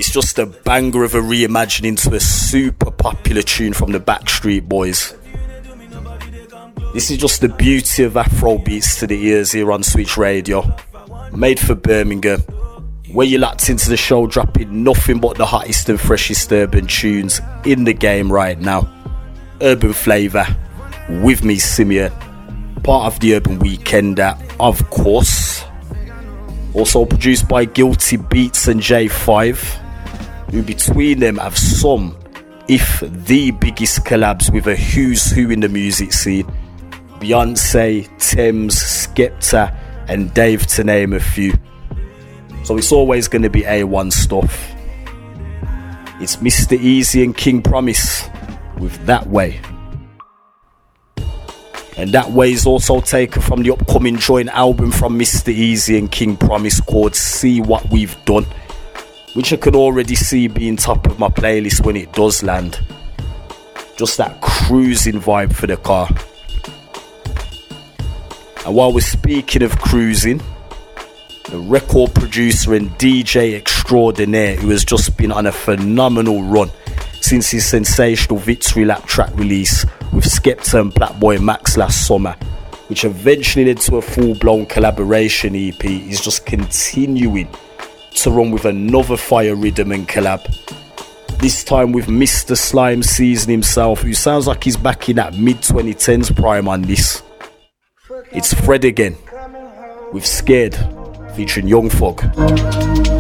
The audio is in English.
it's just a banger of a reimagining to a super popular tune from the Backstreet Boys. This is just the beauty of Afro beats to the ears here on Switch Radio. Made for Birmingham, where you locked into the show, dropping nothing but the hottest and freshest urban tunes in the game right now. Urban Flavour, with me, Simeon, part of the Urban Weekender, of course. Also produced by Guilty Beats and J5, who between them have some, if the biggest collabs with a who's who in the music scene. Beyonce, Thames, Skepta and Dave, to name a few. So it's always going to be A1 stuff. It's Mr. Easy and King Promise with That Way. And That Way is also taken from the upcoming joint album from Mr. Easy and King Promise called See What We've Done, which I could already see being top of my playlist when it does land. Just that cruising vibe for the car. And while we're speaking of cruising, the record producer and DJ extraordinaire who has just been on a phenomenal run since his sensational Victory Lap track release with Skepta and Blackboy Max last summer, which eventually led to a full-blown collaboration EP, is just continuing to run with another fire rhythm and collab. This time with Mr. Slime Season himself, who sounds like he's back in that mid-2010s prime on this. It's Fred again with Scared featuring Young Thug.